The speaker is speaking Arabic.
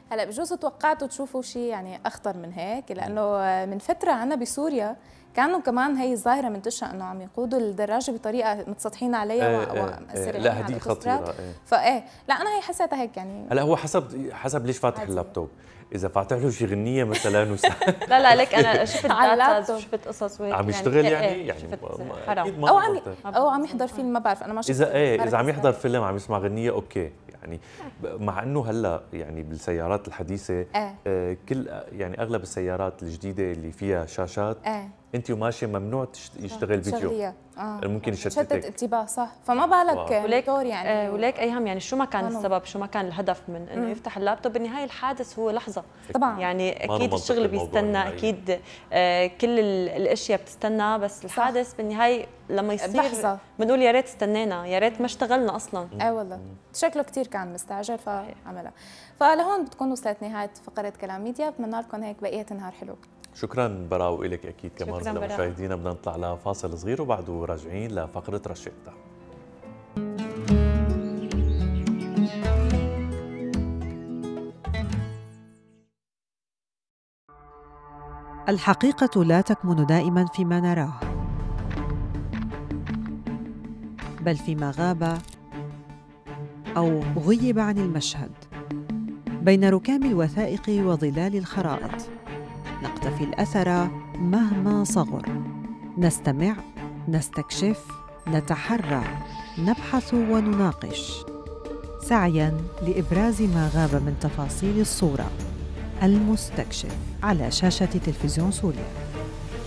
هلا بجوز توقعتوا تشوفوا شيء يعني اخطر من هيك، لانه من فتره عنا بسوريا كانوا كمان هي الظاهره منتشره انه عم يقودوا الدراجه بطريقه متسطحين عليها ومأثرين لا هدي خطيره. فايه لا انا هي حسيتها هيك يعني. هلا هو حسب ليش فاتح اللابتوب. اذا فاتح له شي غنيه مثلا لا لك انا شفت داتا شفت قصص وهيك عم يشتغل يعني حرام او عم يحضر فيلم، ما بعرف انا ما شفت. اذا عم يحضر فيلم عم يسمع غنيه اوكي يعني. مع انه هلا يعني بالسيارات الحديثه كل يعني اغلب السيارات الجديده اللي فيها شاشات انت وماشيه ممنوع يشتغل فيديو. ممكن يشتتك انتباه صح. فما بالك وليك يعني وليك ايهم يعني شو ما كان السبب، شو ما كان الهدف من انه يفتح اللابتوب، بالنهايه الحادث هو لحظه طبعا. يعني اكيد الشغل بيستنى، اكيد كل الاشياء بتستنى، بس الحادث بالنهايه لما يصير بنقول يا ريت استنينا، يا ريت ما اشتغلنا اصلا. والله شكله كثير كان مستعجل فعملها. فلهون بتكون وصلت نهايه فقره كلام ميديا. بتمنى لكم هيك بقيه نهار حلو. شكرا براء، وإلك أكيد كمان لمشاهدينا. بدنا نطلع لفاصل صغير وبعده راجعين لفقرة رشيقتا. الحقيقة لا تكمن دائما فيما نراه، بل فيما غاب أو غيب عن المشهد. بين ركام الوثائق وظلال الخرائط نقتفي الأثر مهما صغر، نستمع، نستكشف، نتحرى، نبحث ونناقش، سعياً لإبراز ما غاب من تفاصيل الصورة. المستكشف على شاشة تلفزيون سوريا.